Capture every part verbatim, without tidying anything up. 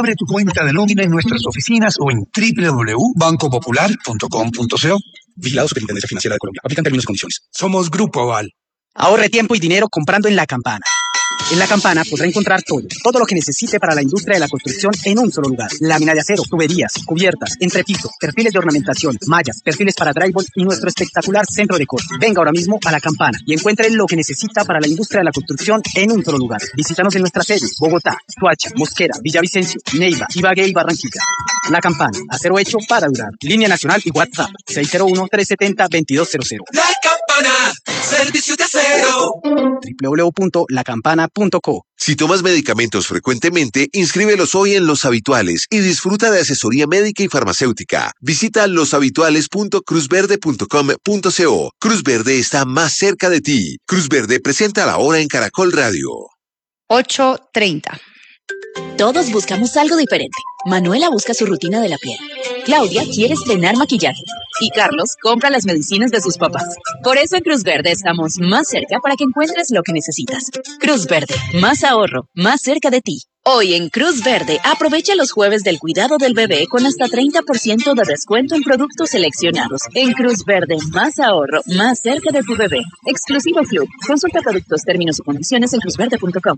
Abre tu cuenta de nómina en nuestras oficinas o en doble u doble u doble u punto banco popular punto com punto co. Vigilado Superintendencia Financiera de Colombia. Aplican términos y condiciones. Somos Grupo Aval. Ahorre tiempo y dinero comprando en La Campana. En La Campana podrá encontrar todo, todo lo que necesite para la industria de la construcción en un solo lugar. Lámina de acero, tuberías, cubiertas, entrepiso, perfiles de ornamentación, mallas, perfiles para drywall y nuestro espectacular centro de corte. Venga ahora mismo a La Campana y encuentre lo que necesita para la industria de la construcción en un solo lugar. Visítanos en nuestra sede, Bogotá, Soacha, Mosquera, Villavicencio, Neiva, Ibagué y Barranquilla. La Campana, acero hecho para durar. Línea nacional y WhatsApp, seis cero uno, tres siete cero, dos dos cero cero. La Campana, servicio de acero. doble u doble u doble u punto la campana punto co. Si tomas medicamentos frecuentemente, inscríbelos hoy en Los Habituales y disfruta de asesoría médica y farmacéutica. Visita los habituales punto cruz verde punto com punto co. Cruz Verde está más cerca de ti. Cruz Verde presenta la hora en Caracol Radio. ocho treinta. Todos buscamos algo diferente. Manuela busca su rutina de la piel. Claudia quiere estrenar maquillaje. Y Carlos compra las medicinas de sus papás. Por eso en Cruz Verde estamos más cerca para que encuentres lo que necesitas. Cruz Verde, más ahorro, más cerca de ti. Hoy en Cruz Verde, aprovecha los jueves del cuidado del bebé con hasta treinta por ciento de descuento en productos seleccionados. En Cruz Verde, más ahorro, más cerca de tu bebé. Exclusivo Club. Consulta productos, términos y condiciones en cruz verde punto com.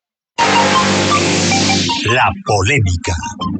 La polémica.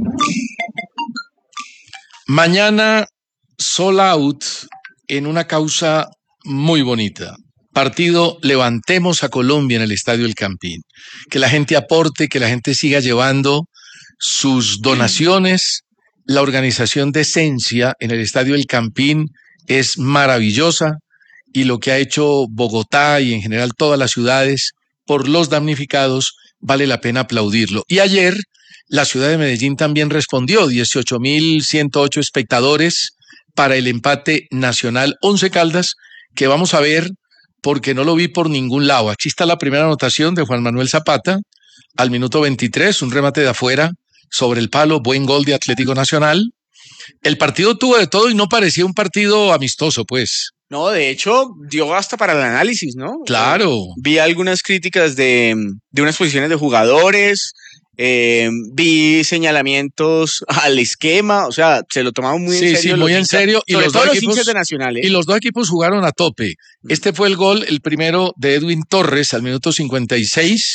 Mañana, sold out en una causa muy bonita. Partido Levantemos a Colombia en el Estadio El Campín. Que la gente aporte, que la gente siga llevando sus donaciones. La organización de Esencia en el Estadio El Campín es maravillosa y lo que ha hecho Bogotá y en general todas las ciudades por los damnificados vale la pena aplaudirlo. Y ayer la ciudad de Medellín también respondió, dieciocho mil ciento ocho espectadores para el empate nacional Once Caldas, que vamos a ver porque no lo vi por ningún lado. Aquí está la primera anotación de Juan Manuel Zapata al minuto veintitrés, un remate de afuera sobre el palo, buen gol de Atlético Nacional. El partido tuvo de todo y no parecía un partido amistoso, pues. No, de hecho, dio hasta para el análisis, ¿no? Claro. Eh, vi algunas críticas de, de unas posiciones de jugadores, eh, vi señalamientos al esquema, o sea, se lo tomaban muy sí, en serio. Sí, muy en serio. Y sobre los todo dos los equipos, hinchas de Nacional, ¿eh? Y los dos equipos jugaron a tope. Este fue el gol, el primero de Edwin Torres al minuto cincuenta y seis.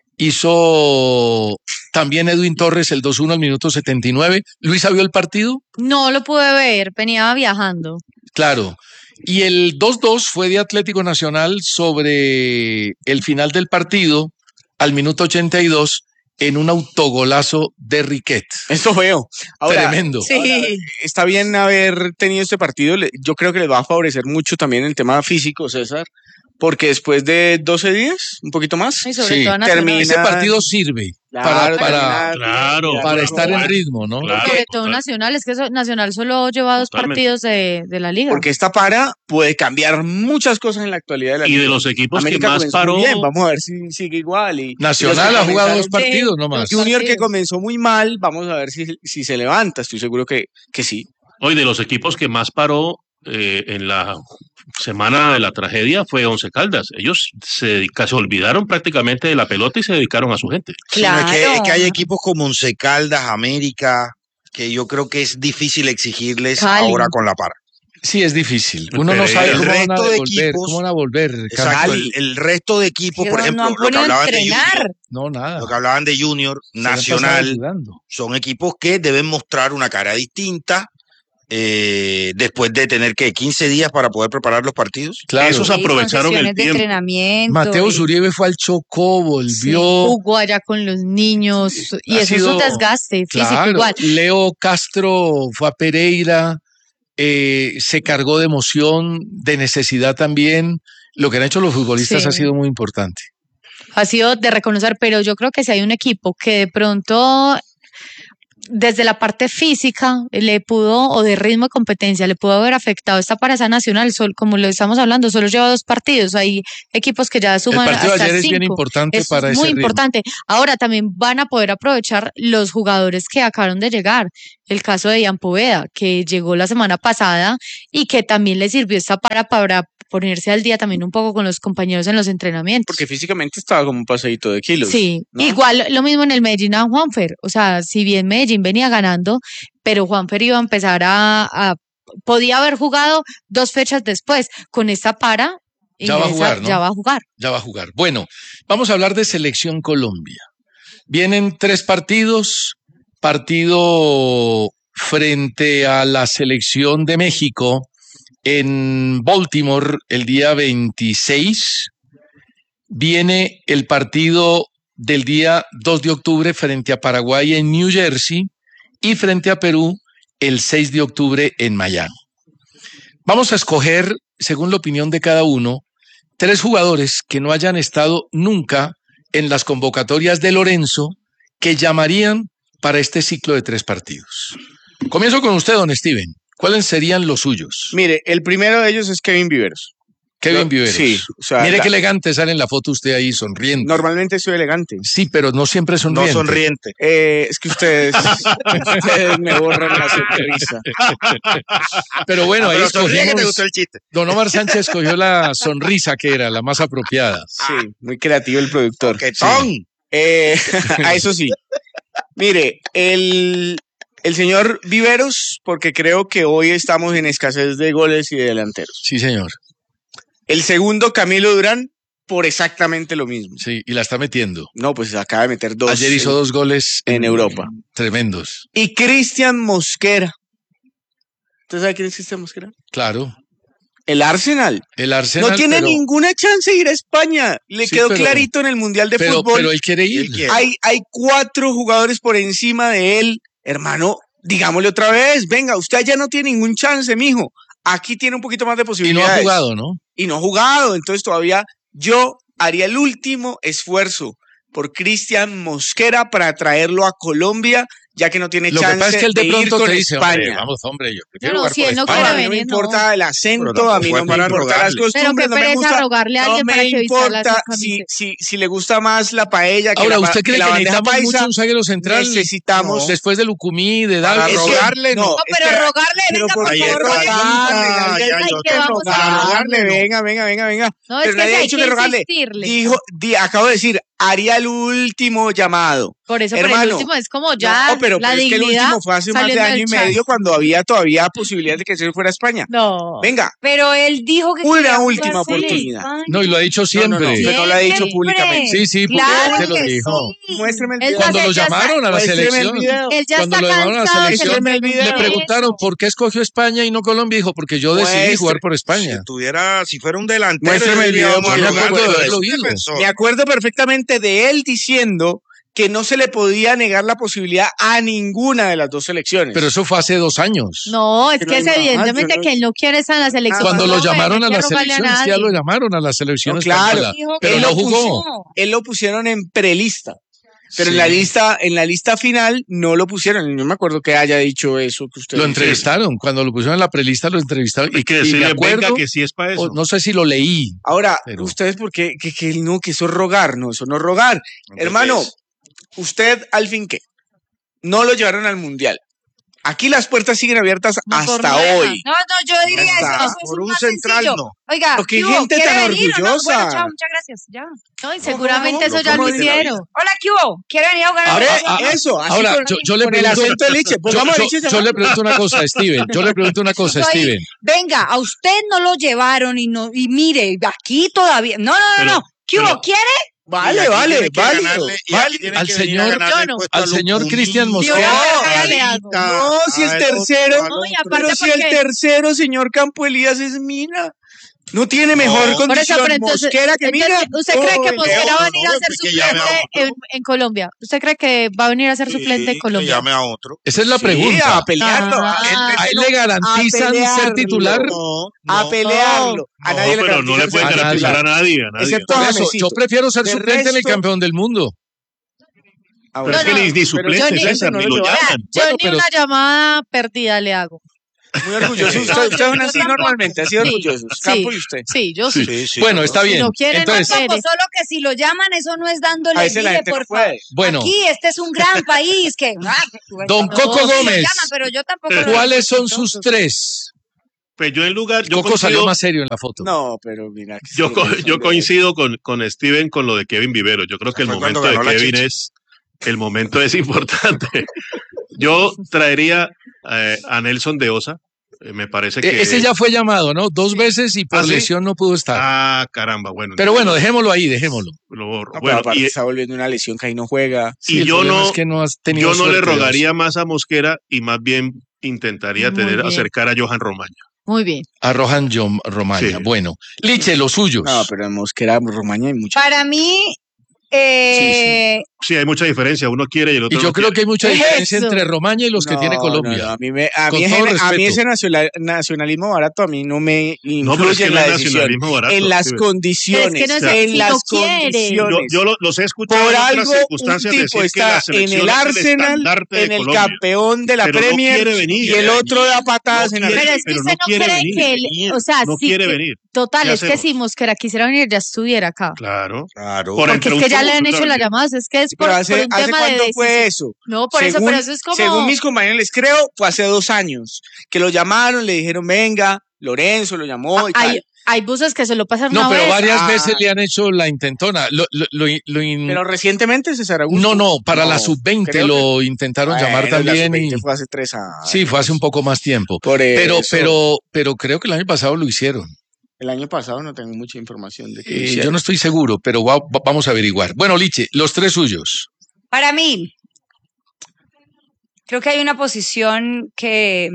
Hizo también Edwin Torres el dos uno al minuto setenta y nueve. ¿Luisa vio el partido? No lo pude ver, venía viajando. Claro. Y el dos dos fue de Atlético Nacional sobre el final del partido al minuto ochenta y dos en un autogolazo de Riquet. Esto feo. Ahora, tremendo. Sí. Ahora, está bien haber tenido este partido. Yo creo que les va a favorecer mucho también el tema físico, César, porque después de doce días, un poquito más, Y sobre Sí, todo termina- Ese partido sirve Claro, para, para, termina- Claro. para Claro. estar en ritmo, ¿no? Claro. Sobre todo Nacional, es que eso- Nacional solo lleva dos Totalmente. partidos de, de la liga. Porque esta para puede cambiar muchas cosas en la actualidad de la Y liga. de los equipos América que más comenzó muy paró. bien, vamos a ver si sigue igual. Y, Nacional y los ha que jugado dos comenzaron- partidos nomás. Sí. Junior que partidos. comenzó muy mal, vamos a ver si, si se levanta. Estoy seguro que, que sí. Hoy de los equipos que más paró eh, en la semana de la tragedia fue Once Caldas. Ellos se, dedica- se olvidaron prácticamente de la pelota y se dedicaron a su gente. Claro. Sí, no, es, que, es que hay equipos como Once Caldas, América, que yo creo que es difícil exigirles Cali. ahora con la para. Sí, es difícil. Uno no Pero sabe el cómo van a resto de volver, equipos- cómo van a volver. Exacto, Carlos. el, el resto de equipos, por Pero ejemplo, no han lo que podido hablaban de entrenar. Junior, No, nada. lo que hablaban de Junior, Se han pasado Nacional, jugando. son equipos que deben mostrar una cara distinta eh, después de tener que quince días para poder preparar los partidos. Claro. Esos Sí, con aprovecharon el sesiones de tiempo. entrenamiento. Mateo y- Zuribe fue al Chocó, volvió. jugó allá con los niños y Ha eso sido- es un desgaste físico Claro. igual. Leo Castro fue a Pereira, eh, se cargó de emoción, de necesidad también. Lo que han hecho los futbolistas Sí. ha sido muy importante. Ha sido de reconocer, pero yo creo que si hay un equipo que de pronto desde la parte física le pudo, o de ritmo y competencia, le pudo haber afectado esta paraza nacional, sol, como lo estamos hablando, solo lleva dos partidos, hay equipos que ya El suman partido de hasta ayer es cinco. bien importante Eso para es ese muy ritmo. importante. Ahora también van a poder aprovechar los jugadores que acabaron de llegar. El caso de Ian Poveda, que llegó la semana pasada y que también le sirvió esta para, para ponerse al día también un poco con los compañeros en los entrenamientos. Porque físicamente estaba como un paseíto de kilos. Sí, ¿no? igual lo mismo en el Medellín a Juanfer, o sea, si bien Medellín venía ganando, pero Juanfer iba a empezar a, a podía haber jugado dos fechas después, con esta para, Ya va a ingresa- jugar, ¿no? ya va a jugar. Ya va a jugar. Bueno, vamos a hablar de Selección Colombia. Vienen tres partidos. Partido frente a la Selección de México en Baltimore el día veintiséis. Viene el partido del día dos de octubre frente a Paraguay en New Jersey y frente a Perú el seis de octubre en Miami. Vamos a escoger, según la opinión de cada uno, tres jugadores que no hayan estado nunca en las convocatorias de Lorenzo que llamarían para este ciclo de tres partidos. Comienzo con usted, don Steven. ¿Cuáles serían los suyos? Mire, el primero de ellos es Kevin Viveros. Kevin Yo- Viveros. Sí, o sea, Mire la- qué elegante sale en la foto usted ahí sonriendo. normalmente soy elegante. Sí, pero no siempre sonriente. No sonriente. Eh, es que ustedes, ustedes me borran la sonrisa. Pero bueno, Ah, ahí pero sonríe que te escogimos. gustó el chiste. Don Omar Sánchez escogió la sonrisa que era la más apropiada. Sí, muy creativo el productor. Coquetón. Eh, a eso sí. Mire, el, el señor Viveros, porque creo que hoy estamos en escasez de goles y de delanteros. Sí, señor. El segundo, Camilo Durán, por exactamente lo mismo. Sí, y la está metiendo. No, pues acaba de meter dos. Ayer hizo en- dos goles en Europa. Tremendos. Y Cristian Mosquera. ¿Usted sabe quién es Cristian Mosquera? Claro. El Arsenal. El Arsenal. No tiene pero, ninguna chance de ir a España. Le Sí, quedó pero- clarito en el Mundial de pero, Fútbol. pero él quiere ir. Él quiere. Hay, hay cuatro jugadores por encima de él. Hermano, digámosle otra vez. Venga, usted ya no tiene ningún chance, mijo. Aquí tiene un poquito más de Y no posibilidades. ha jugado, ¿no? Y no ha jugado. Entonces todavía yo haría el último esfuerzo por Cristian Mosquera para traerlo a Colombia, ya que no tiene Lo que chance pasa es que él de ir pronto con te dice, España. hombre, vamos, hombre, yo prefiero No, no, jugar si por él no España. quiere A mí no me venir, no. importa el acento, Pero a mí fue no me para importan las rogarle. Pero costumbres, qué no me pereza gusta, rogarle a no alguien me para que vista la importa si, camiseta. si, si le gusta más la paella que Ahora, la, ba- ¿usted cree la que bandeja necesitamos paisa. mucho un zaguero central? Necesitamos. Después de Lucumí, de Para David. Es que- rogarle, no. no, No, es pero que- rogarle, pero venga, por por Ahí favor, está, rogarle. ya, ya, Ay, yo que te vamos a rogarle, rogarle, no. venga, venga, venga, venga. No, es Pero que nadie sí ha hay dicho que que rogarle. insistirle. Dijo, di- acabo de decir, haría el último llamado. Por eso, pero el Hermano, último es como ya no, pero, la pero es que el dignidad último fue hace más de saliendo año del y chat. medio cuando había todavía posibilidad de que se fuera a España. No. Venga, Pero él dijo que Una quería última jugar con oportunidad. España. No, y lo ha dicho no, siempre. no, no, pero no lo ha dicho Siempre. públicamente. Sí, sí, Claro públicamente lo que dijo. sí. Muéstrame el Él video. Cuando ya- lo ya está- llamaron a la Muéstreme el selección, video. Él ya cuando está lo llamaron a la cansado de que selección, le el video. le pregunten preguntaron eso. por qué escogió España y no Colombia. Dijo, porque yo decidí Muestre- jugar por Si España. tuviera, si fuera un delantero, Muéstrame yo el diría, video, vamos a porque me rogarle, acuerdo de pero haberlo es un oído. defensor. Me acuerdo perfectamente de él diciendo que no se le podía negar la posibilidad a ninguna de las dos selecciones. Pero eso fue hace dos años. No, es Pero que es no, evidentemente yo no- que él no quiere estar en la selección. Cuando No, lo llamaron no a hay la que rogarle a selección, sí, ya nadie. lo llamaron a la selección No, claro. española, Dijo pero él no lo jugó. puso- él lo pusieron en prelista. Pero en Sí. la lista, en la lista final no lo pusieron. No me acuerdo que haya dicho eso que usted Lo dice. entrevistaron, cuando lo pusieron en la prelista lo entrevistaron. Hay que y, y me decirle, acuerdo, venga, que sí es para eso. o no sé si lo leí. Ahora, Pero- ustedes porque que, que no, que eso es rogar, no, eso no es rogar. Entonces, Hermano, usted al fin qué, no lo llevaron al mundial. Aquí las puertas siguen abiertas No por hasta nada. hoy. No, no, yo diría eso. Hasta Eso es por un más central, sencillo. no. Oiga, Pero qué ¿qué hubo? gente ¿Quiere tan venir o no? orgullosa. Bueno, chao, muchas gracias. Ya. No, y seguramente ¿Cómo, eso cómo, ya lo cómo dice la hicieron. Hola, ¿qué hubo? ¿Quiere venir a jugar a Ahora, la ah, eso, así Ahora, con, yo, yo le con el pregunto, acento de leche. yo, Pongamos yo- leche, se yo va. le pregunto una cosa a Steven. Yo le pregunto una cosa a Estoy- Steven. Venga, a usted no lo llevaron y no y mire, aquí todavía. No, no, no, Pero- no. ¿Qué hubo? pero- ¿Quiere? y Vale, aquí vale, tiene que válido. ganarle- y válido. aquí tiene Al que venir a señor- ganarle yo el no. puesto Al a señor Lucumí, Cristian a Mosquera. Alita, No, si el a tercero- al No, y otro. aparte Pero si el porque- tercero, señor Campo Elías, es Mina. No tiene mejor No. Por eso, condición pero entonces, Mosquera que Mina. entonces, ¿usted cree que Oh, Mosquera Leo, va a venir a no, ser pues que llame a suplente otro. en, en Colombia? ¿Usted cree que va a venir a ser suplente en Sí, Colombia? que llame a otro. Esa es la Sí, pregunta. a pelearlo. Ah. a, ¿A él le garantizan pelearlo. ser titular? No, a no. pelearlo. A No, nadie le pero no le garantiza pueden ser a nadie. garantizar titular. a nadie, a nadie. Excepto Por a eso, Jamesito. yo prefiero ser De suplente en el resto- campeón del mundo. Ah, Pero bueno. es que No, ni, no, ni suplente, ni- César, no ni lo lo llevaron. llaman. Yo Bueno, ni pero- una llamada perdida le hago. Muy orgulloso. Usted, usted es así normalmente, así orgullosos. Campo y usted. Sí, yo sí. Sí, sí, Bueno, no, está no. bien. no quieren, no Entonces, quieren. Tampoco, solo que si lo llaman, eso no es A dándole veces la dile, gente no por favor. puede. bueno, Aquí, este es un gran país que. ah, que- Don no, Coco sí lo Gómez, llaman, pero yo tampoco lo ¿cuáles son necesito. sus tres? Pues yo en lugar... Yo Coco coincido, salió más serio en la foto. No, pero mira. que yo, sí, co- no, yo hombre. coincido con, con Steven con lo de Kevin Vivero. Yo creo que el Fue cuando momento de ganó la Kevin chicha. es... El momento es importante. Yo traería eh, a Nelson de Osa. Eh, me parece que... E- Ese ya fue llamado, ¿no? Dos veces y por ¿Ah, sí? lesión no pudo estar. Ah, caramba, bueno. Pero bueno, dejémoslo ahí, dejémoslo. Lo borro. No, pero Bueno, aparte y, está volviendo una lesión que ahí no juega. Sí, y el yo problema no, es que no has tenido yo no le suerte, rogaría más a Mosquera y más bien intentaría Muy tener bien. acercar a Johan Romaña. Muy bien. A Rohan John Romaña. Sí. Bueno, Liche, los suyos. No, pero en Mosquera, Romaña hay mucho. Para mí, eh, Sí, hay mucha diferencia. Uno quiere y el otro Y yo no creo quiere. que hay mucha diferencia Eso. entre Romaña y los que No, tiene no, Colombia. no, a mí, me, a Con mí, todo ese- a mí respeto. ese nacional- nacionalismo barato a mí no me No, pero es influye que en no la es decisión. nacionalismo barato. En las sí, condiciones. Es que no es- en si las no quiere. condiciones. Yo, yo lo- los he escuchado Por en otras algo, un circunstancias tipo decir que está la en selección el es Arsenal, estandarte de en el Colombia. campeón de la Pero no Premier, quiere venir. y el otro da patadas No en la quiere, Pero es que pero usted no no quiere cree venir. que él, o sea, No sí quiere que- venir. Total, ¿Qué es que hacemos? si Mosquera quisiera venir ya estuviera acá. Claro. Claro. Por Porque entre es un que ya tubo, le han tú hecho sabes. las llamadas, es que es por, Pero por hace, un ¿hace tema de cuándo fue decisión. eso? No, por eso, según, pero eso es como... según mis compañeros les creo, fue hace dos años que lo llamaron, le dijeron, venga, Lorenzo lo llamó y hay, tal. hay buses que se lo pasan No, una pero vez. varias Ah. veces le han hecho la intentona. Lo, lo- lo- lo in- Pero recientemente César Augusto. No, no, para No, la sub veinte creo lo intentaron Bueno, llamar la también. sub veinte Y, fue hace tres años. sí, fue hace un poco más tiempo. Por Pero, eso. pero, pero creo que el año pasado lo hicieron. El año pasado no tengo mucha información de que lo Eh, hicieron. yo no estoy seguro, pero va- va- vamos a averiguar. Bueno, Liche, los tres suyos. para mí, creo que hay una posición que,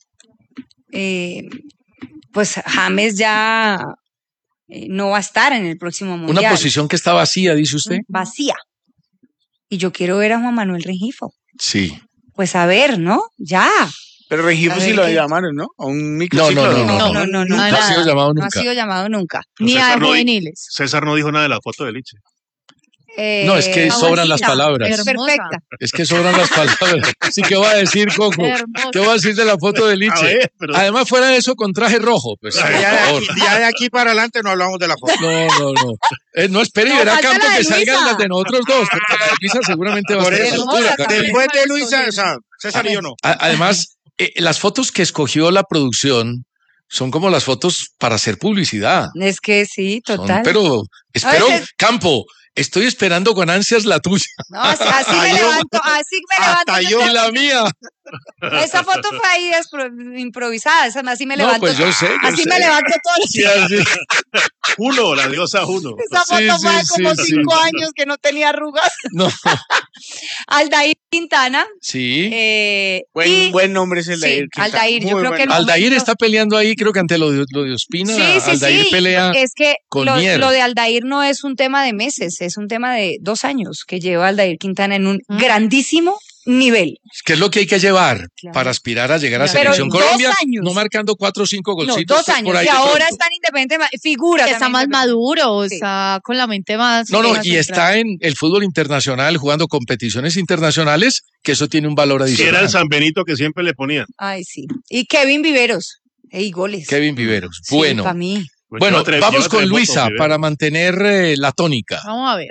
eh, pues James ya eh, no va a estar en el próximo mundial. Una posición que está vacía, dice usted. Vacía. Y yo quiero ver a Juan Manuel Rengifo. Sí. Pues a ver, ¿no? Ya. Pero Rengifo A sí ver lo qué- llamaron, ¿no? A un No, microciclo. no, no, no. No, no, no, No ha nada. sido llamado No ha nunca. sido llamado nunca. Ni a César no di- juveniles. César no dijo nada de la foto de Liche. Eh, No, es que sobran las Aguacita, palabras. Es perfecta. Es que sobran las palabras. Sí, ¿qué va a decir, Coco? Hermosa. ¿Qué va a decir de la foto de A Liche? ver, pero- Además, fuera de eso, con traje rojo. Pues, por Ya de, favor. aquí, ya de aquí para adelante no hablamos de la foto. No, no, no. Eh, no espere y No, verá falta Campo la de que salgan Luisa. las de nosotros dos, porque la de Luisa seguramente va a Por estar a la eso, altura. Hermosa, después de Luisa, o sea, César y yo no. A- Además, eh, las fotos que escogió la producción son como las fotos para hacer publicidad. Es que sí, Son- total. pero espero, A veces- Campo, estoy esperando con ansias la tuya No, así, así me Hasta yo- levanto, así me levanto. hasta yo. y la mía. Esa foto fue ahí despro- improvisada, esa- así me No, levanto. pues yo sé, yo así sé. me levanto todos los Sí, días. así. Uno, la diosa Uno. Esa Sí, foto sí, fue hace como sí, cinco sí. años que no tenía arrugas. No, Aldair Quintana. sí. Eh, Buen, y, buen nombre es el sí, de Aldair. Quintana. Aldair, yo Muy creo buen que el nombre. Aldair momento- está peleando ahí, creo que ante lo de, lo de Ospina. Sí, sí, Aldair sí. pelea. Es que con lo, Mier. lo de Aldair no es un tema de meses, es un tema de dos años que lleva Aldair Quintana en un Mm. grandísimo nivel. ¿Qué es lo que hay que llevar Claro. para aspirar a llegar a Pero Selección dos Colombia? años. No marcando cuatro o cinco No, golcitos. dos por años. ahí Y de ahora pronto. está en Independiente, ma- figura. Que está más también. maduro, Sí. está con la mente más... No, no, más y centrada. está en el fútbol internacional, jugando competiciones internacionales, que eso tiene un valor Si era adicional. el San Benito que siempre le ponían. Ay, sí. Y Kevin Viveros. Ey, goles. Kevin Viveros. Sí, Bueno, para mí. Pues bueno, lleva tres- vamos lleva con tres Luisa votos, Rivera. para mantener eh, la tónica. Vamos a ver.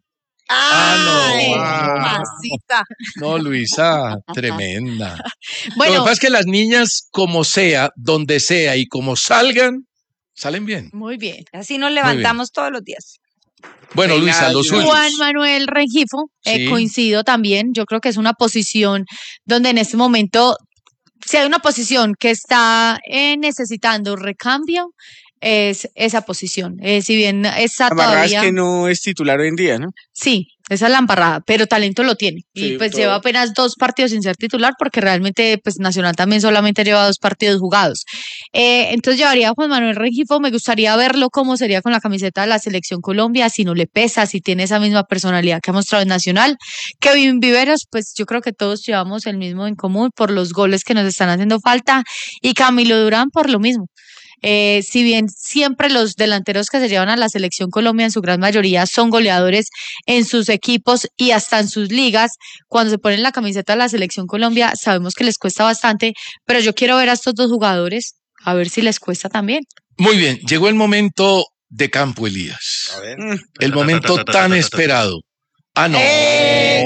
Ay, Ah, no. mamacita. No, Luisa, tremenda. Lo que Bueno, pasa es que las niñas, como sea, donde sea y como salgan, salen bien. muy bien. Así nos levantamos todos los días. Bueno, Reina Luisa, los de una- suyos. Juan Manuel Rengifo, eh, Sí. coincido también. Yo creo que es una posición donde en este momento, si hay una posición que está eh, necesitando recambio, es esa posición. Eh, si bien está La verdad es todavía... que no es titular hoy en día, ¿no? Sí, esa es la embarrada, pero talento lo tiene. Y Sí, pues todo. lleva apenas dos partidos sin ser titular, porque realmente pues Nacional también solamente lleva dos partidos jugados. Eh, entonces llevaría a Juan Manuel Rengifo, me gustaría verlo cómo sería con la camiseta de la Selección Colombia, si no le pesa, si tiene esa misma personalidad que ha mostrado en Nacional. Kevin Viveros, pues yo creo que todos llevamos el mismo en común por los goles que nos están haciendo falta, y Camilo Durán por lo mismo. Eh, si bien siempre los delanteros que se llevan a la Selección Colombia en su gran mayoría son goleadores en sus equipos y hasta en sus ligas, cuando se ponen la camiseta de la Selección Colombia sabemos que les cuesta bastante, pero yo quiero ver a estos dos jugadores a ver si les cuesta también. Muy bien, llegó el momento de Campo Elías. A ver. El momento tan esperado. Ah, no. Eh,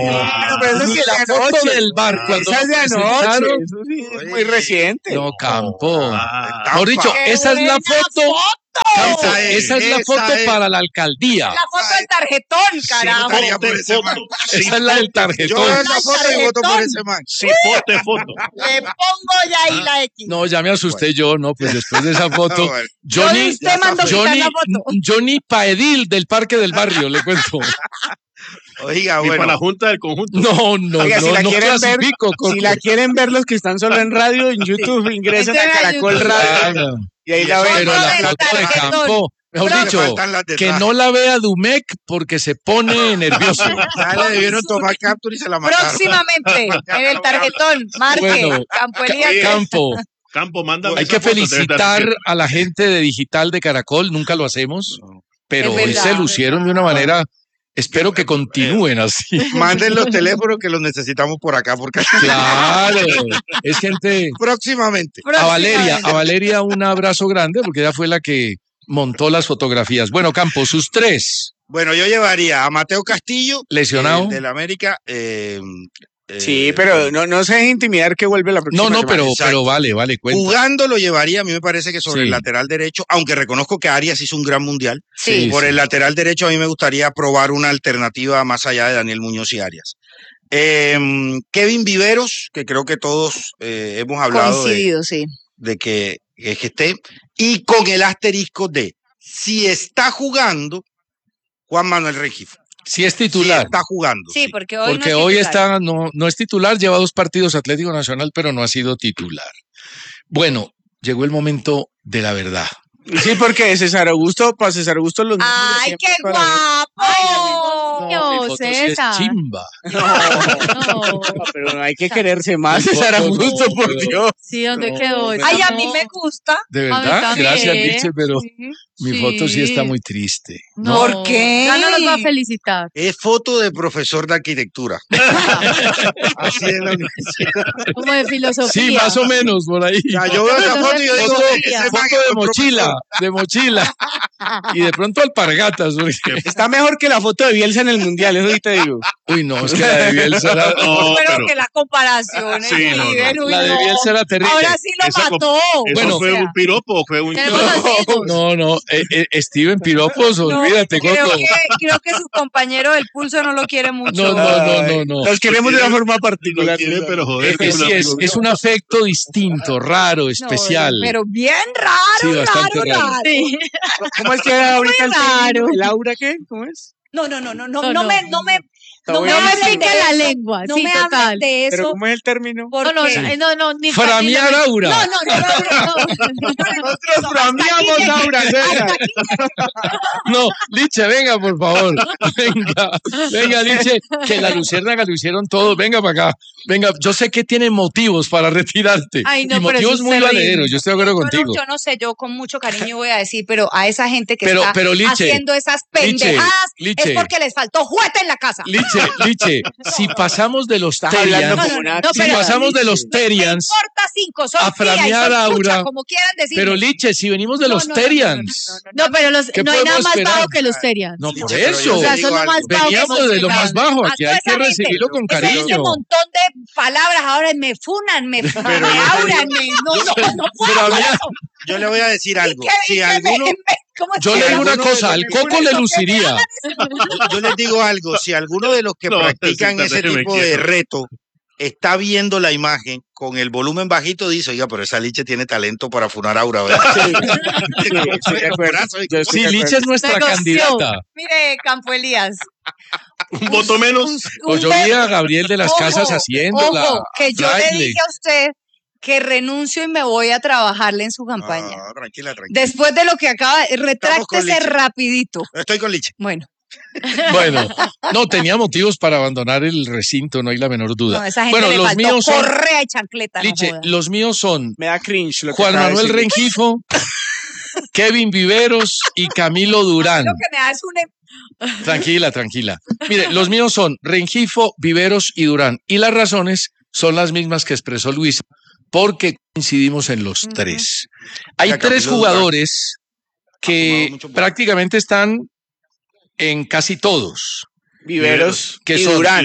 pero eso sí es la de foto anoche. del bar cuando Esa es de lo anoche. presentaron. Eso sí es muy reciente. No, Campo. Ah, Mejor dicho, ¡Qué esa es la buena foto. Campo, Esa es, esa es la esa foto es. para la alcaldía. La foto del tarjetón, carajo. votaría por ese man. Esa es la del Yo tarjetón. veo esa foto y voto por ese man. sí, foto, foto. Le pongo ya ahí la X. No, ya me asusté yo, no, pues después de esa foto. Bueno. Johnny, Usted mandó quitar Johnny, la foto. Johnny Paedil del Parque del Barrio, le cuento. Oiga, Y para la bueno. junta del conjunto. No, no, Oiga, no, si la no quieren ver, clasifico. Coco. si la quieren ver los que están solo en radio, en YouTube, ingresen a Entren a Caracol YouTube. Radio Claro. y ahí la Pero ven. Pero Foto la del foto de tarjetón. Campo, mejor Pero- dicho, Le faltan las de que traje. no la vea Dumec porque se pone nervioso. Ya le debieron tomar captura y se la mataron. Próximamente, en el tarjetón, marque, Bueno, Campo Ca- Elías. Campo, Campo, manda. hay que felicitar a la gente de Digital de Caracol, nunca lo hacemos, pero Es hoy verdad. se lucieron de una manera, espero que continúen así. Manden los teléfonos que los necesitamos por acá, porque Claro, es gente... próximamente. A Valeria, Próximamente. a Valeria un abrazo grande porque ella fue la que montó las fotografías. Bueno, Campo, sus tres. Bueno, yo llevaría a Mateo Castillo, Lesionado. el del América. eh, eh, Sí, pero no, no se dejen intimidar que vuelve la próxima No, no, semana. pero, exacto. pero vale, vale, cuenta. Jugando lo llevaría, a mí me parece que sobre Sí. el lateral derecho, aunque reconozco que Arias hizo un gran mundial. Sí. Por sí. el lateral derecho a mí me gustaría probar una alternativa más allá de Daniel Muñoz y Arias. Eh, Kevin Viveros, que creo que todos eh, hemos hablado de, Coincidido, sí. de que, que esté, y con el asterisco de si está jugando Juan Manuel Rengifo. Sí es Si titular. está jugando. Sí, sí. porque hoy Porque no es hoy titular. está, no, no es titular, lleva dos partidos Atlético Nacional, pero no ha sido titular. Bueno, llegó el momento de la verdad. Sí, porque César Augusto, para César Augusto los mismos de ¡Ay, siempre qué para ver. guapo! No, Mi foto sí es César. chimba. No. Pero no hay que quererse más, No, César no, Augusto, no, por pero- Dios. Sí, ¿dónde No, quedó? pero- Ay, a No. mí me gusta. De A mí verdad, también. gracias, Liche, pero Sí. mi foto sí está Sí. muy triste. No. ¿Por qué? Ya no los va a felicitar. Es foto de profesor de arquitectura. Así es la universidad. Como de filosofía. Sí, más o menos por ahí. O sea, yo veo esa foto y yo digo, Foto, ese man foto es de un mochila, de mochila. Y de pronto alpargatas. porque- Está mejor que la foto de Bielsa en el Mundial, eso sí te digo. Uy, no, es que la de Bielsa era, No, pero, pero que las comparaciones. Sí, no, no. Miguel, uy, la de no. Bielsa era terrible. Ahora sí lo Esa mató. ¿eso Bueno, fue O sea, un piropo o fue un... Tenemos amigos. No, no, eh, eh, Steven Piropos, no, olvídate, creo Coco. que, creo que su compañero del pulso no lo quiere mucho. No, no, no, no, no. Los queremos de una forma Lo particular. quiere, pero joder. Es que sí, es, es un afecto distinto, raro, No, especial. pero bien raro, Sí, bastante raro, raro. raro. Sí. ¿Cómo es que era ahorita el raro. término? ¿El aura qué? ¿Cómo es? No, no, no, no, no, No, no no. me, no me, no me No No me hablen de pique la eso. lengua. No Sí, me total. hablen de ¿Pero eso. cómo es el término? Porque... No, no, no, no, no, ni Framear ni- aura. No, no, no, no, no, no. Nosotros frameamos aura, César. No, Liche, venga, por favor. Venga, venga, Liche, que la luciérnaga lo hicieron todos. Venga para acá. Venga, yo sé que tiene motivos para retirarte. Ay, no, y pero motivos eso muy se lo valederos, digo. yo estoy de acuerdo Yo no- contigo. Yo no sé, yo con mucho cariño voy a decir, pero a esa gente que Pero- está pero, Liche, haciendo esas Liche, pendejadas Liche. es porque les faltó juguete en la casa. Liche, Liche, si pasamos de los Estás hablando Terians, como una no, si pero- pasamos de los Me Terians, importa cinco, son a tía y framear son aura. pucha, como quieran decir. pero Liche, si venimos de No, los no, no, no, Terians. no, No, pero los, ¿Qué no hay nada podemos más esperar? bajo que los Terians. No, por Liche, pero yo eso. O te sea, digo son lo algo. más bajo que Veníamos hemos de lo más llegado. bajo, A aquí toda hay que esa gente, recibirlo con ese- Ese cariño. montón de palabras ahora me funan, me, me auran, me, no, no, no puedo. Pero había- Yo le voy a decir algo. ¿Qué- Si qué alguno, me- me- cómo es Yo que le digo me- una cosa, al Coco le luciría. yo les digo algo, si alguno de los que No, practican sí, ese déjeme tipo de quieto. reto está viendo la imagen con el volumen bajito, dice, oiga, pero esa Liche tiene talento para funar aura, ¿verdad? estoy de acuerdo. Yo estoy Sí, de Liche acuerdo. es nuestra Negoció. candidata. Mire, Campo Elías. Un voto menos. un- Pues yo un vi a ver- Gabriel de las Ojo, Casas haciéndola. Ojo, que yo le Fraile. dije a usted que renuncio y me voy a trabajarle en su campaña. No, tranquila, tranquila. Después de lo que acaba, con retráctese Liche. rapidito. Estoy con Liche. Bueno, Bueno, no tenía motivos para abandonar el recinto, no hay la menor duda. no, esa gente Bueno, le los faltó míos son, correa y chancleta. no Liche, joda. los míos son Me da cringe lo que Juan acaba de Manuel decir. Rengifo, Kevin Viveros y Camilo Durán. Lo que me da es un... em- Tranquila, tranquila. Mire, los míos son Rengifo, Viveros y Durán. Y las razones son las mismas que expresó Luis, porque coincidimos en los tres. Hay Ya, tres Camilo jugadores Ha que fumado mucho porro. prácticamente están en casi todos. Viveros que y son Durán.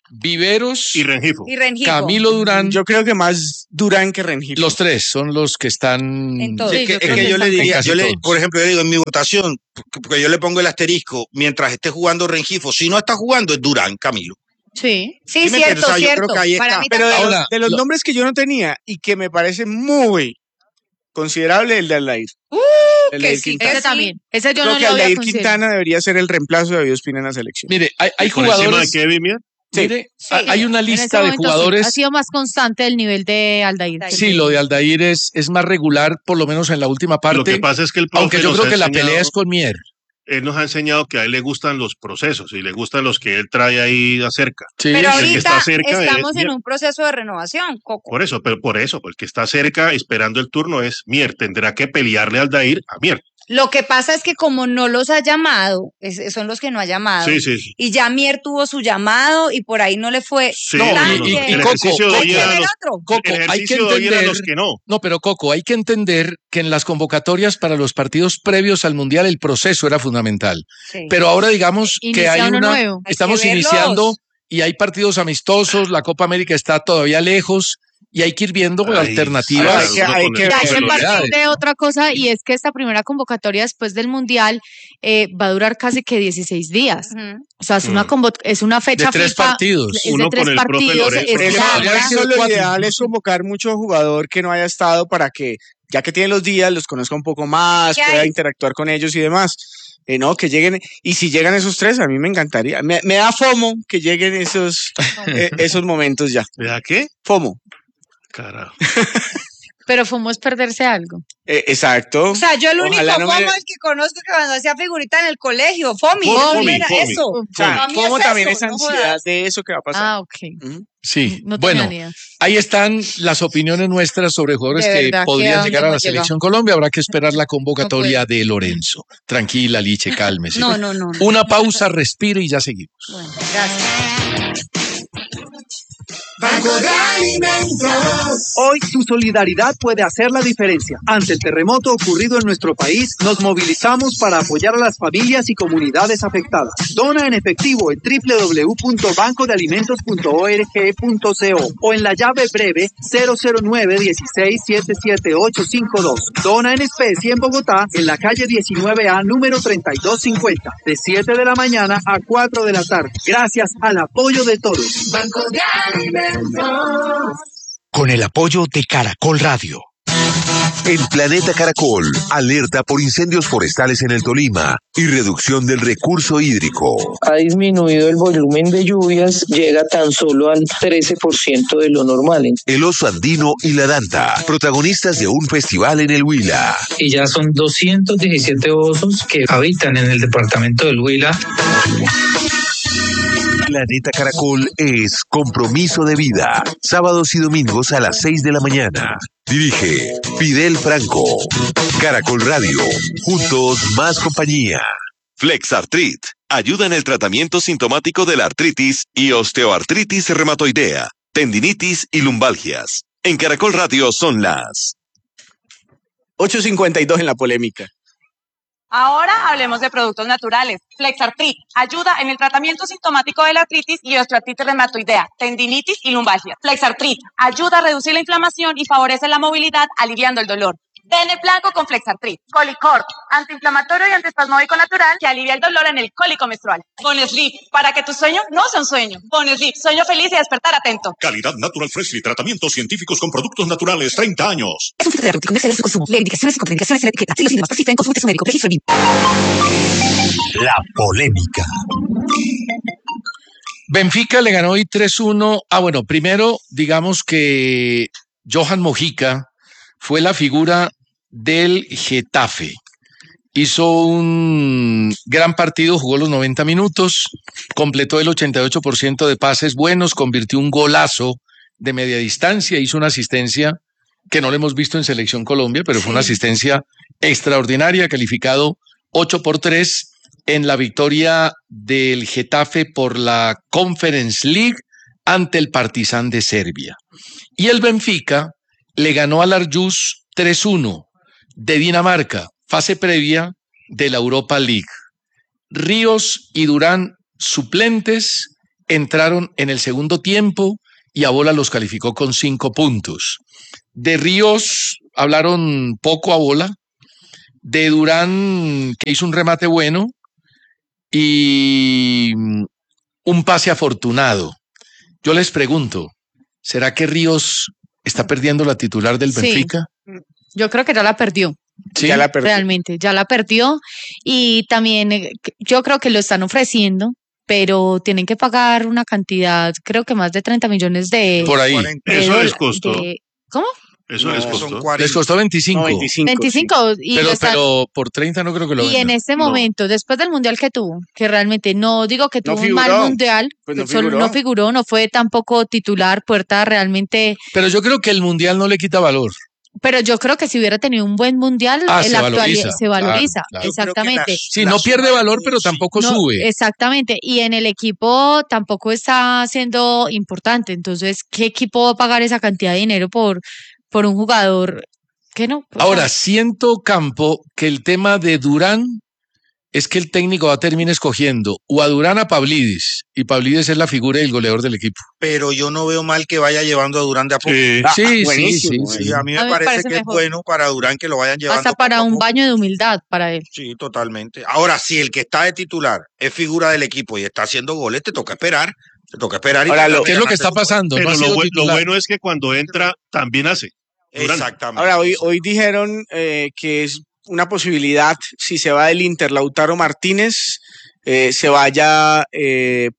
Viveros y Rengifo. Y Rengifo. Camilo Durán. Yo creo que más Durán que Rengifo. Los tres son los que están. En todo. Es Sí, que, yo es creo que que yo le están- diría, casi yo le, todos. por ejemplo, yo digo en mi votación, porque yo le pongo el asterisco, mientras esté jugando Rengifo, si no está jugando es Durán, Camilo. Sí. Sí, ¿Sí me cierto, entiendes? O sea, yo cierto. creo que ahí Para está. mí Pero de, también. los- Ahora, de los lo- nombres que yo no tenía y que me parece muy considerable, el de Aldair. Uh, el que de sí, Quintana. que Ese sí. también. Ese yo Creo no que lo voy a Aldair considerar. Quintana debería ser el reemplazo de David Ospina en la selección. Mire, hay, hay Por encima de jugadores. Kevin Mier. Mire, Sí. hay una En ese lista de momento sí, jugadores. ha sido más constante el nivel de Aldair. Sí, lo de Aldair es, es más regular, por lo menos en la última parte. Lo que pasa es que el profe aunque yo nos creo ha que la enseñado- pelea es con Mier. Él nos ha enseñado que a él le gustan los procesos y le gustan los que él trae ahí acerca. Sí, Pero el que ahorita está cerca estamos es en Mier. un proceso de renovación, Coco. Por eso, pero por eso, el que está cerca esperando el turno es Mier. Tendrá que pelearle al Dair a Mier. Lo que pasa es que como no los ha llamado, es- son los que no ha llamado, Sí, sí, sí. y ya Mier tuvo su llamado y por ahí no le fue Sí, No, tan y- y- bien. y el Coco, ejercicio de Hay hoy que era ver los, otro. Coco, el hay que ejercicio de hoy era entender. los que no. No, pero Coco, hay que entender que en las convocatorias para los partidos previos al Mundial el proceso era fundamental. Sí. Pero ahora digamos que Inicia hay uno una, nuevo. Hay estamos que verlos. iniciando y hay partidos amistosos, la Copa América está todavía lejos y hay que ir viendo Ay, alternativas. hay que- hay que- Ya hay que Pero partir novedades. de otra cosa y es que esta primera convocatoria después del Mundial eh, va a durar casi que dieciséis días. Ujú. O sea, es una, Mm. convo- es una fecha De tres FIFA, partidos. Es de Uno tres con el profe partidos. Lorenzo. Es Eso, larga. ya eso lo cuatro. ideal es convocar mucho jugador que no haya estado para que, ya que tiene los días, los conozca un poco más, ¿Qué pueda hay? interactuar con ellos y demás. Eh, no, que lleguen, y si llegan esos tres, a mí me encantaría. Me, me da FOMO que lleguen esos, eh, esos momentos ya. ¿Verdad qué? FOMO. Carajo. Pero fuimos perderse algo. Eh, exacto. O sea, yo el único Ojalá no me- FOMO el que conozco que cuando hacía figurita en el colegio, FOMI, Fomi, FOMI Fomi, era Fomi. eso. O sea, Para mí FOMO es también eso, es no ansiedad jodas. de eso que va a pasar. Ah, ok. Ujú. Sí, No bueno, tenía ni idea. ahí están las opiniones nuestras sobre jugadores De que verdad que podrían a dónde llegar a la hemos llegado. selección Colombia. Habrá que esperar la convocatoria de Lorenzo. Tranquila, Liche, cálmese. No, no, no. no. Una pausa, respire y ya seguimos. Bueno, gracias. Banco de Alimentos. Hoy tu solidaridad puede hacer la diferencia. Ante el terremoto ocurrido en nuestro país, nos movilizamos para apoyar a las familias y comunidades afectadas. Dona en efectivo en doble u doble u doble u punto banco de alimentos punto org punto co o en la llave breve cero cero nueve uno seis siete siete ocho cinco dos. Dona en especie en Bogotá, en la calle diecinueve A, número treinta y dos cincuenta, de siete de la mañana a cuatro de la tarde. Gracias al apoyo de todos. Banco de Alimentos. Con el apoyo de Caracol Radio. En Planeta Caracol, alerta por incendios forestales en el Tolima y reducción del recurso hídrico. Ha disminuido el volumen de lluvias, llega tan solo al trece por ciento de lo normal. El oso andino y la danta, protagonistas de un festival en el Huila. Y ya son doscientos diecisiete osos que habitan en el departamento del Huila. Planeta Caracol es compromiso de vida. Sábados y domingos a las seis de la mañana. Dirige Fidel Franco. Caracol Radio. Juntos más compañía. Flexartrit. Ayuda en el tratamiento sintomático de la artritis y osteoartritis reumatoidea, tendinitis y lumbalgias. En Caracol Radio son las ocho cincuenta y dos en la polémica. Ahora hablemos de productos naturales. Flexartrit ayuda en el tratamiento sintomático de la artritis y osteoartritis reumatoidea, tendinitis y lumbalgia. Flexartrit ayuda a reducir la inflamación y favorece la movilidad, aliviando el dolor. Dene blanco con Flexartrit. Colicort, antiinflamatorio y antiespasmódico natural que alivia el dolor en el cólico menstrual. Boneslip, para que tu sueño no sea un sueño. Boneslip, sueño feliz y despertar atento. Calidad Natural Freshly, tratamientos científicos con productos naturales, treinta años. Es un terapéutico de su consumo. Lee indicaciones y contraindicaciones en la etiqueta. Si los síntomas persisten, consulte a su médico. Registro B I M. La polémica. Benfica le ganó hoy tres uno. Ah, bueno, primero digamos que Johan Mojica fue la figura del Getafe. Hizo un gran partido, jugó los noventa minutos, completó el ochenta y ocho por ciento de pases buenos, convirtió un golazo de media distancia, hizo una asistencia que no le hemos visto en Selección Colombia, pero fue una asistencia extraordinaria, calificado ocho por tres en la victoria del Getafe por la Conference League ante el Partizan de Serbia. Y el Benfica le ganó al Aarhus tres uno de Dinamarca, fase previa de la Europa League. Ríos y Durán suplentes entraron en el segundo tiempo y a Bola los calificó con cinco puntos. De Ríos hablaron poco a Bola, de Durán, que hizo un remate bueno, y un pase afortunado. Yo les pregunto, ¿será que Ríos está perdiendo la titular del Sí. Benfica? Yo creo que ya la perdió. Sí, ya la perdió. Realmente, ya la perdió. Y también eh, yo creo que lo están ofreciendo, pero tienen que pagar una cantidad, creo que más de treinta millones de... Por ahí. de Eso les dola- costó. de- ¿Cómo? Eso No, les son costó. cuarenta. Les costó veinticinco. No, veinticinco. veinticinco. Y, Pero, lo están- pero por treinta no creo que lo y en vendan. este momento, después del mundial que tuvo, que realmente no digo que No tuvo un mal figuró. mundial, Pues no solo figuró. no figuró, no fue tampoco titular, Puerta realmente... Pero yo creo que el Mundial no le quita valor. Pero yo creo que si hubiera tenido un buen mundial, Ah, en se la valoriza. actualidad se valoriza. Claro, claro. Exactamente. Sí, no pierde valor, pero tampoco No, sube. Exactamente. Y en el equipo tampoco está siendo importante. Entonces, ¿qué equipo va a pagar esa cantidad de dinero por, por un jugador que no? O Ahora, sea, siento, Campo, que el tema de Durán es que el técnico va a terminar escogiendo o a Durán a Pavlidis, y Pavlidis es la figura y el goleador del equipo. Pero yo no veo mal que vaya llevando a Durán de a poco. Sí. Ah, Sí, sí, buenísimo. sí, sí. Sí, a mí me A mí me parece, parece que es mejor. bueno para Durán que lo vayan llevando. hasta para poco a un poco. baño de humildad para él. Sí, totalmente. Ahora, si el que está de titular es figura del equipo y está haciendo goles, te toca esperar. Te toca esperar. Y Ahora, tratar lo- de ¿Qué es lo que ganarte está tu puesto. pasando? No Pero ha lo, sido bue- lo titular. bueno es que cuando entra, también hace. Durán. Exactamente. Ahora, hoy, hoy dijeron eh, que es una posibilidad, si se va del Inter Lautaro Martínez, eh, se vaya eh,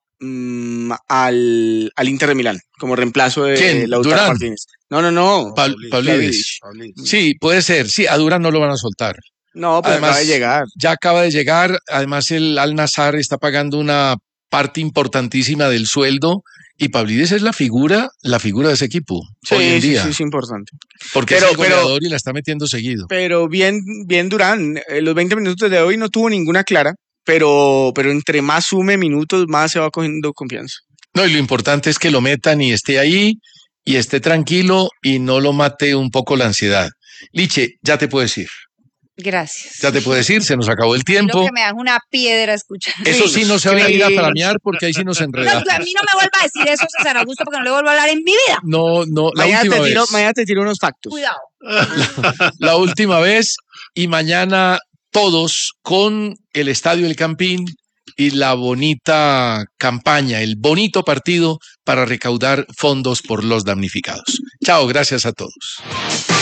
mm, al, al Inter de Milán, como reemplazo de ¿Quién? Lautaro ¿Durán? Martínez. No, no, no. Pal- Pavlidis. Pavlidis. Sí, puede ser. Sí, a Durán no lo van a soltar. No, pero Además, acaba de llegar. Ya acaba de llegar. Además, el Al Nassr está pagando una parte importantísima del sueldo. Y Pavlidis es la figura, la figura de ese equipo Sí, hoy en sí, día. sí, es importante. Porque Pero- es el pero- goleador y la está metiendo seguido. Pero bien, bien Durán, eh, los veinte minutos de hoy no tuvo ninguna clara, pero, pero entre más sume minutos, más se va cogiendo confianza. No, y lo importante es que lo metan y esté ahí y esté tranquilo y no lo mate un poco la ansiedad. Liche, ya te puedes ir. Gracias. Ya te puedes ir, se nos acabó el Creo tiempo. que me das una piedra escuchar. Eso sí, no se van a ir a Sí. flamear porque ahí sí nos No, enredamos. a mí no me vuelva a decir eso, César Augusto, porque no le vuelvo a hablar en mi vida. No, no, la Mañana última te, tiro, vez. mañana te tiro unos factos. Cuidado. La última vez y mañana todos con el Estadio El Campín y la bonita campaña, el bonito partido para recaudar fondos por los damnificados. Chao, gracias a todos.